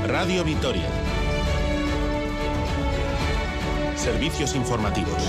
Radio Vitoria. Servicios informativos.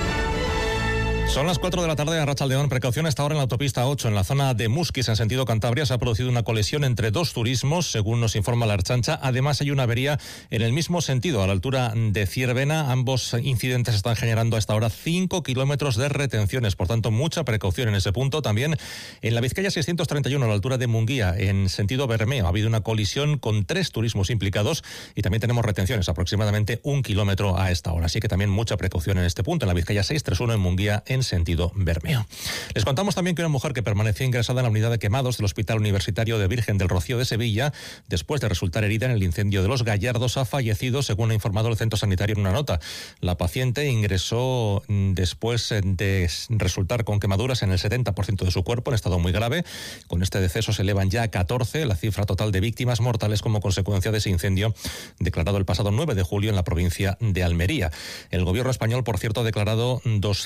Son las 4 de la tarde, Arratsaldeón. Precaución a esta hora en la autopista 8, en la zona de Muskiz, en sentido Cantabria. Se ha producido una colisión entre dos turismos, según nos informa la Ertzaintza. Además, hay una avería en el mismo sentido, a la altura de Ciervena. Ambos incidentes están generando a esta hora 5 kilómetros de retenciones. Por tanto, mucha precaución en ese punto. También en la Vizcaya 631, a la altura de Munguía, en sentido Bermeo. Ha habido una colisión con 3 turismos implicados y también tenemos retenciones, aproximadamente 1 kilómetro a esta hora. Así que también mucha precaución en este punto, en la Vizcaya 631, en Munguía, en sentido Bermeo. Les contamos también que una mujer que permanecía ingresada en la unidad de quemados del Hospital Universitario de Virgen del Rocío de Sevilla, después de resultar herida en el incendio de Los Gallardos, ha fallecido, según ha informado el centro sanitario en una nota. La paciente ingresó después de resultar con quemaduras en el 70% de su cuerpo, en estado muy grave. Con este deceso se elevan ya a 14 la cifra total de víctimas mortales como consecuencia de ese incendio declarado el pasado 9 de julio en la provincia de Almería. El gobierno español, por cierto, ha declarado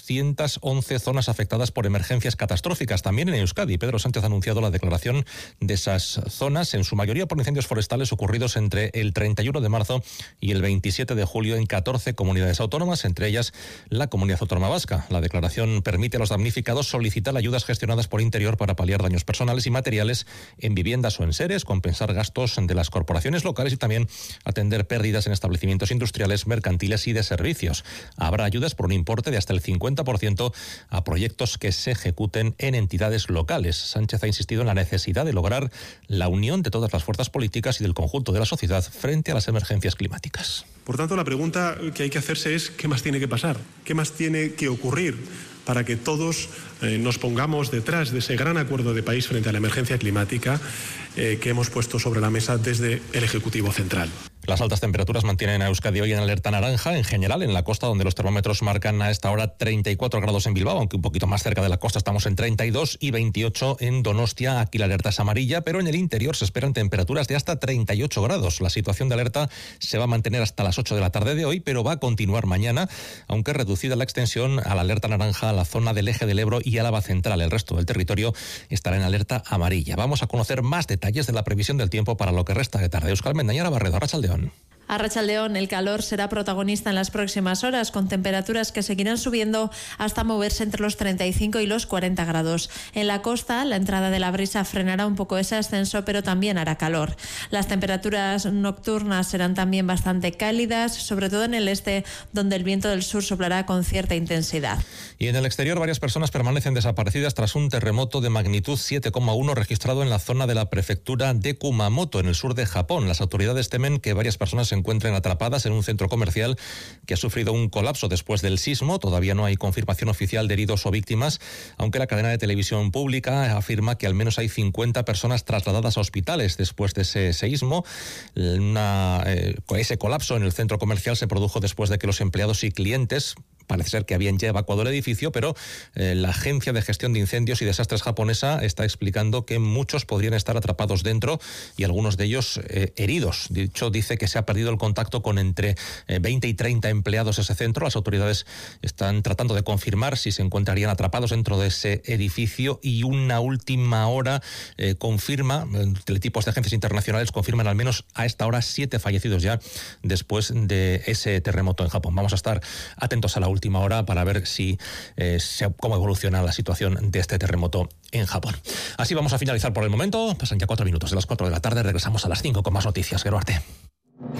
211 zonas afectadas por emergencias catastróficas. También en Euskadi, Pedro Sánchez ha anunciado la declaración de esas zonas, en su mayoría por incendios forestales ocurridos entre el 31 de marzo y el 27 de julio en 14 comunidades autónomas, entre ellas la Comunidad Autónoma Vasca. La declaración permite a los damnificados solicitar ayudas gestionadas por Interior para paliar daños personales y materiales en viviendas o en seres, compensar gastos de las corporaciones locales y también atender pérdidas en establecimientos industriales, mercantiles y de servicios. Habrá ayudas por un importe de hasta el 50% a proyectos que se ejecuten en entidades locales. Sánchez ha insistido en la necesidad de lograr la unión de todas las fuerzas políticas y del conjunto de la sociedad frente a las emergencias climáticas. Por tanto, la pregunta que hay que hacerse es ¿qué más tiene que pasar? ¿Qué más tiene que ocurrir para que todos nos pongamos detrás de ese gran acuerdo de país frente a la emergencia climática que hemos puesto sobre la mesa desde el Ejecutivo Central? Las altas temperaturas mantienen a Euskadi hoy en alerta naranja, en general en la costa, donde los termómetros marcan a esta hora 34 grados en Bilbao, aunque un poquito más cerca de la costa estamos en 32 y 28 en Donostia. Aquí la alerta es amarilla, pero en el interior se esperan temperaturas de hasta 38 grados. La situación de alerta se va a mantener hasta las 8 de la tarde de hoy, pero va a continuar mañana, aunque reducida la extensión a la alerta naranja a la zona del Eje del Ebro y Álava Central. El resto del territorio estará en alerta amarilla. Vamos a conocer más detalles de la previsión del tiempo para lo que resta de tarde. Euskal Mendañara Barredo, Arratsaldeón. Arratsaldeón, el calor será protagonista en las próximas horas, con temperaturas que seguirán subiendo hasta moverse entre los 35 y los 40 grados. En la costa, la entrada de la brisa frenará un poco ese ascenso, pero también hará calor. Las temperaturas nocturnas serán también bastante cálidas, sobre todo en el este, donde el viento del sur soplará con cierta intensidad. Y en el exterior, varias personas permanecen desaparecidas tras un terremoto de magnitud 7,1 registrado en la zona de la prefectura de Kumamoto, en el sur de Japón. Las autoridades temen que varias personas se encuentren atrapadas en un centro comercial que ha sufrido un colapso después del sismo. Todavía no hay confirmación oficial de heridos o víctimas, aunque la cadena de televisión pública afirma que al menos hay 50 personas trasladadas a hospitales después de ese seísmo. Ese colapso en el centro comercial se produjo después de que los empleados y clientes parece ser que habían ya evacuado el edificio, pero la Agencia de Gestión de Incendios y Desastres japonesa está explicando que muchos podrían estar atrapados dentro y algunos de ellos heridos. De hecho, dice que se ha perdido el contacto con entre 20 y 30 empleados de ese centro. Las autoridades están tratando de confirmar si se encontrarían atrapados dentro de ese edificio y una última hora teletipos de agencias internacionales confirman al menos a esta hora 7 fallecidos ya después de ese terremoto en Japón. Vamos a estar atentos a la última hora para ver cómo evoluciona la situación de este terremoto en Japón. Así vamos a finalizar por el momento. Pasan ya 4 minutos de las 4 de la tarde. Regresamos a las 5 con más noticias. Geruarte.